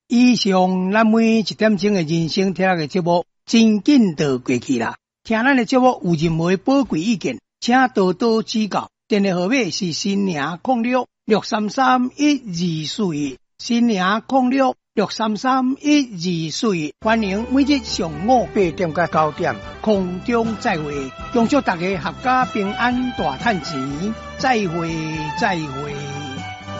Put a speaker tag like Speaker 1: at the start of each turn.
Speaker 1: 以上咱每一点钟的人生听的节目，真紧就过去啦。听咱的节目有任何宝贵意见，请多多指教。电话号码是0663312241，0663312241。欢迎每日上午8点到9点空中再会，恭祝大家阖家平安大赚钱，再会再会。